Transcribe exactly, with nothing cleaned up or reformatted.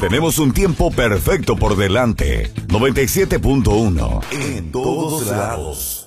Tenemos un tiempo perfecto por delante. noventa y siete punto uno en todos lados.